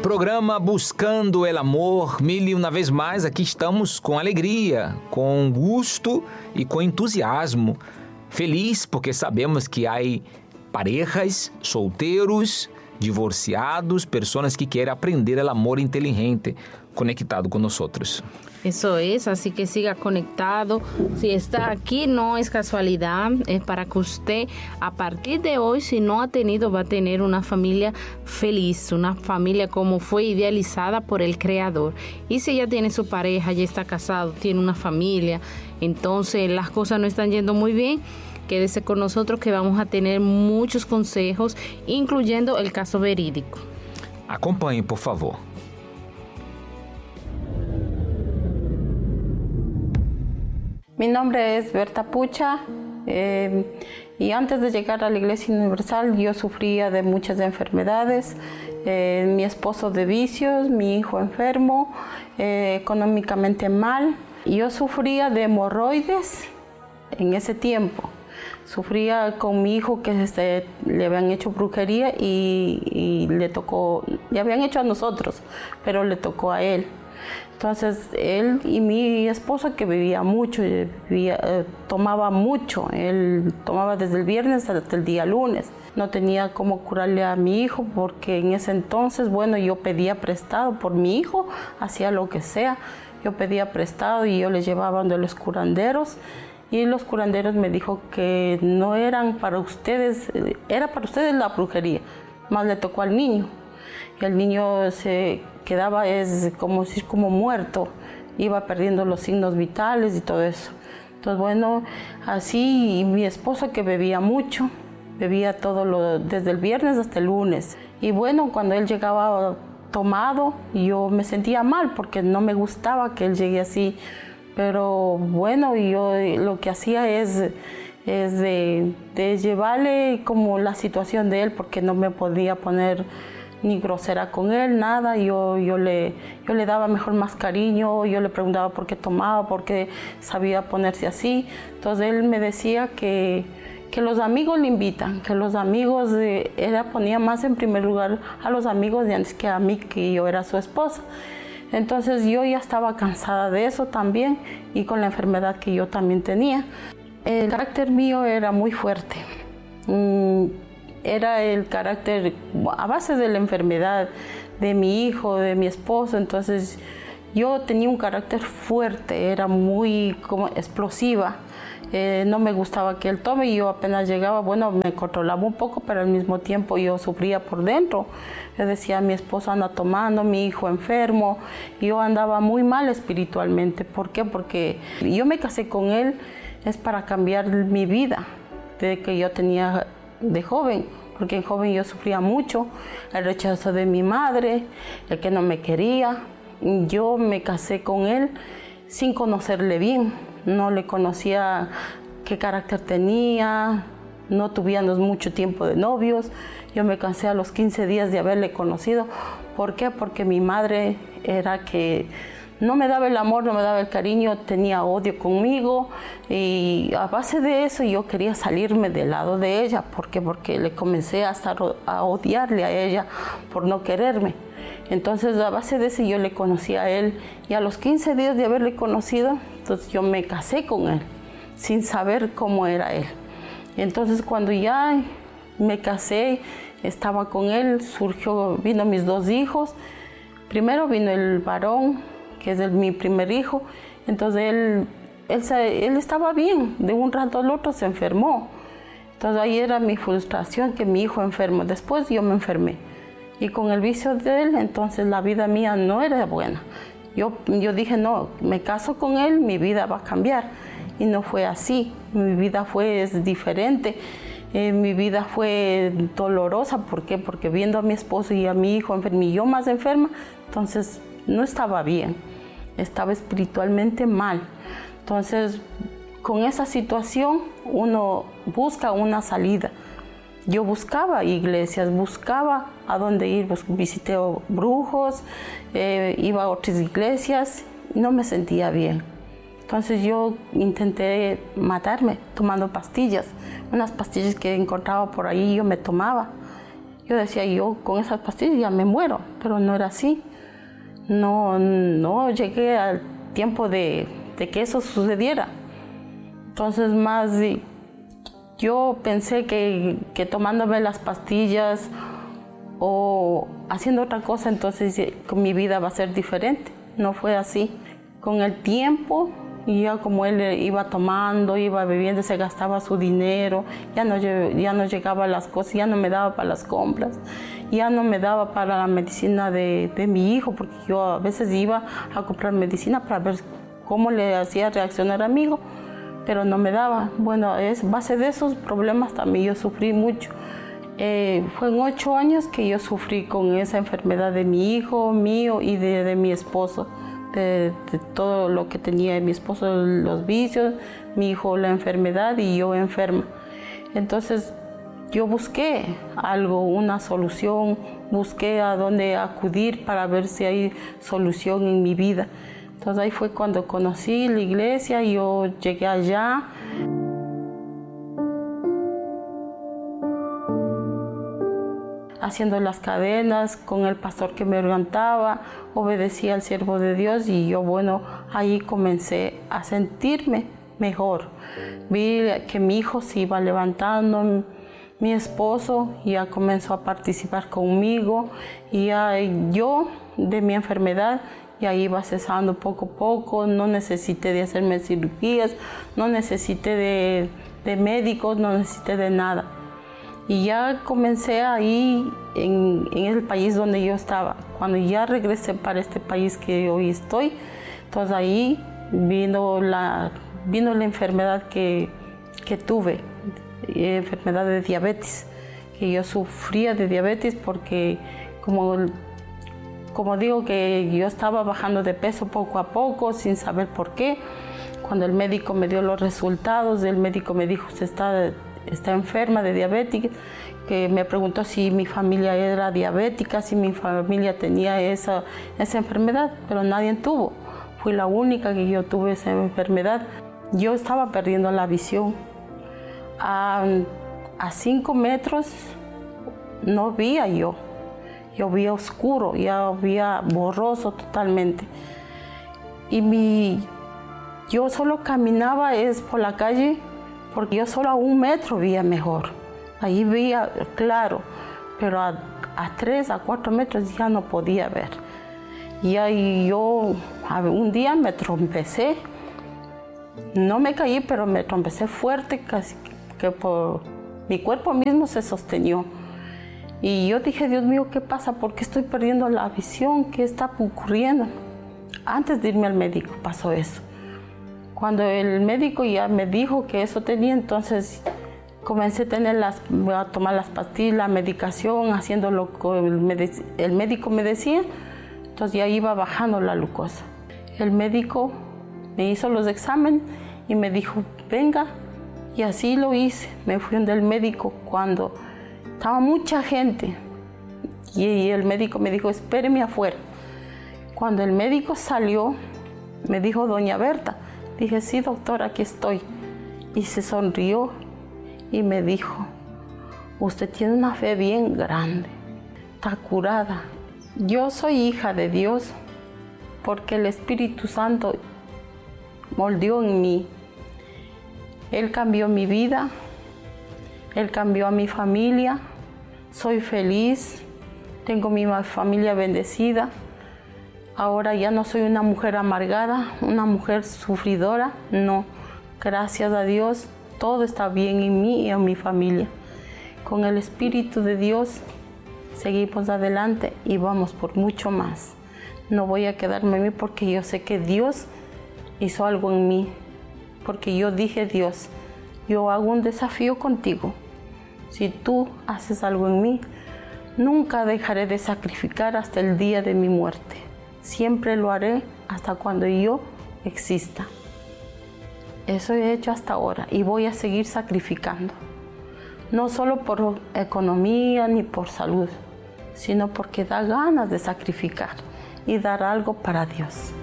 programa Buscando el Amor. Mili, uma vez mais, aqui estamos com alegria, com gosto e com entusiasmo. Feliz porque sabemos que há parejas, solteiros, divorciados, pessoas que querem aprender o amor inteligente, conectado com nós. Eso es, así que siga conectado. Si está aquí no es casualidad, es para que usted a partir de hoy, si no ha tenido, va a tener una familia feliz, una familia como fue idealizada por el Creador. Y si ya tiene su pareja, ya está casado, tiene una familia, entonces las cosas no están yendo muy bien, quédese con nosotros que vamos a tener muchos consejos, incluyendo el caso verídico. Acompanhe, por favor. Mi nombre es Berta Pucha y antes de llegar a la Iglesia Universal yo sufría de muchas enfermedades, mi esposo de vicios, mi hijo enfermo, económicamente mal. Yo sufría de hemorroides en ese tiempo. Sufría con mi hijo que le habían hecho brujería y le tocó, le habían hecho a nosotros, pero le tocó a él. Entonces él y mi esposo, que bebía mucho, tomaba mucho, él tomaba desde el viernes hasta el día lunes. No tenía cómo curarle a mi hijo porque en ese entonces, bueno, yo pedía prestado por mi hijo, hacía lo que sea. Yo pedía prestado y yo le llevaba donde los curanderos y los curanderos me dijo que no eran para ustedes, era para ustedes la brujería, más le tocó al niño. Y el niño se quedaba como muerto, iba perdiendo los signos vitales y todo eso. Entonces, bueno, así, y mi esposo que bebía mucho, bebía desde el viernes hasta el lunes. Y bueno, cuando él llegaba tomado, yo me sentía mal porque no me gustaba que él llegue así. Pero bueno, yo lo que hacía es de llevarle como la situación de él, porque no me podía poner ni grosera con él, nada. Yo le daba mejor más cariño, yo le preguntaba por qué tomaba, por qué sabía ponerse así. Entonces él me decía que los amigos le invitan, que los amigos, él ponía más en primer lugar a los amigos de antes que a mí, que yo era su esposa. Entonces yo ya estaba cansada de eso también y con la enfermedad que yo también tenía. El carácter mío era muy fuerte. Era el carácter a base de la enfermedad de mi hijo, de mi esposo. Entonces yo tenía un carácter fuerte, era muy como explosiva. No me gustaba que él tome y yo apenas llegaba, bueno, me controlaba un poco, pero al mismo tiempo yo sufría por dentro. Yo decía, mi esposo anda tomando, mi hijo enfermo, y yo andaba muy mal espiritualmente. ¿Por qué? Porque yo me casé con él, es para cambiar mi vida, desde que yo tenía de joven, porque en joven yo sufría mucho, el rechazo de mi madre, el que no me quería. Yo me casé con él sin conocerle bien, no le conocía qué carácter tenía, no tuvimos mucho tiempo de novios. Yo me casé a los 15 días de haberle conocido. ¿Por qué? Porque mi madre era que no me daba el amor, no me daba el cariño, tenía odio conmigo y a base de eso yo quería salirme del lado de ella. ¿Por qué? Porque le comencé a odiarle a ella por no quererme. Entonces a base de eso yo le conocí a él y a los 15 días de haberle conocido, entonces yo me casé con él sin saber cómo era él. Entonces cuando ya me casé, estaba con él, vino mis 2 hijos. Primero vino el varón, que es mi primer hijo. Entonces él estaba bien, de un rato al otro se enfermó. Entonces ahí era mi frustración, que mi hijo enfermo. Después yo me enfermé. Y con el vicio de él, entonces la vida mía no era buena. Yo dije, no, me caso con él, mi vida va a cambiar. Y no fue así, mi vida fue diferente. Mi vida fue dolorosa. ¿Por qué? Porque viendo a mi esposo y a mi hijo enfermo y yo más enferma, entonces no estaba bien, estaba espiritualmente mal. Entonces, con esa situación uno busca una salida. Yo buscaba iglesias, buscaba a dónde ir, visité brujos, iba a otras iglesias, y no me sentía bien. Entonces yo intenté matarme tomando pastillas, unas pastillas que encontraba por ahí yo me tomaba. Yo decía, yo con esas pastillas ya me muero, pero no era así. No llegué al tiempo de que eso sucediera. Entonces yo pensé que tomándome las pastillas o haciendo otra cosa, entonces mi vida va a ser diferente. No fue así. Con el tiempo, ya como él iba tomando, iba bebiendo, se gastaba su dinero, ya no llegaba a las cosas, ya no me daba para las compras, ya no me daba para la medicina de mi hijo, porque yo a veces iba a comprar medicina para ver cómo le hacía reaccionar a mi hijo, pero no me daba. Bueno, es base de esos problemas también yo sufrí mucho. Fue en 8 años que yo sufrí con esa enfermedad de mi hijo, mío y de mi esposo. De todo lo que tenía mi esposo, los vicios, mi hijo la enfermedad y yo enferma. Entonces yo busqué algo, una solución, busqué a dónde acudir para ver si hay solución en mi vida. Entonces ahí fue cuando conocí la iglesia, yo llegué allá. Haciendo las cadenas con el pastor que me orientaba, obedecía al siervo de Dios y yo, bueno, ahí comencé a sentirme mejor. Vi que mi hijo se iba levantando, mi esposo ya comenzó a participar conmigo y ya yo de mi enfermedad ya iba cesando poco a poco, no necesité de hacerme cirugías, no necesité de médicos, no necesité de nada. Y ya comencé ahí en el país donde yo estaba. Cuando ya regresé para este país que hoy estoy, entonces ahí vino la enfermedad que tuve, enfermedad de diabetes, que yo sufría de diabetes porque como digo que yo estaba bajando de peso poco a poco sin saber por qué. Cuando el médico me dio los resultados, el médico me dijo, usted está enferma de diabetes, que me preguntó si mi familia era diabética, si mi familia tenía esa enfermedad, pero nadie tuvo. Fui la única que yo tuve esa enfermedad. Yo estaba perdiendo la visión. A 5 metros no veía yo veía oscuro, ya veía borroso totalmente. Y yo solo caminaba por la calle, porque yo solo a 1 metro veía mejor. Ahí veía claro, pero a 3, a 4 metros ya no podía ver. Y ahí yo un día me trompecé. No me caí, pero me trompecé fuerte, casi que por mi cuerpo mismo se sostenió. Y yo dije, Dios mío, ¿qué pasa? ¿Por qué estoy perdiendo la visión? ¿Qué está ocurriendo? Antes de irme al médico pasó eso. Cuando el médico ya me dijo que eso tenía, entonces comencé a tomar las pastillas, la medicación, haciendo lo que el médico me decía. Entonces ya iba bajando la glucosa. El médico me hizo los exámenes y me dijo, venga. Y así lo hice. Me fui donde el médico cuando estaba mucha gente. Y el médico me dijo, espéreme afuera. Cuando el médico salió, me dijo, doña Berta. Dije, sí, doctor, aquí estoy. Y se sonrió y me dijo, usted tiene una fe bien grande, está curada. Yo soy hija de Dios porque el Espíritu Santo moldeó en mí. Él cambió mi vida, Él cambió a mi familia, soy feliz, tengo mi familia bendecida. Ahora ya no soy una mujer amargada, una mujer sufridora, no. Gracias a Dios, todo está bien en mí y en mi familia. Con el Espíritu de Dios seguimos adelante y vamos por mucho más. No voy a quedarme en mí porque yo sé que Dios hizo algo en mí. Porque yo dije, Dios, yo hago un desafío contigo. Si tú haces algo en mí, nunca dejaré de sacrificar hasta el día de mi muerte. Siempre lo haré hasta cuando yo exista. Eso he hecho hasta ahora y voy a seguir sacrificando. No solo por economía ni por salud, sino porque da ganas de sacrificar y dar algo para Dios.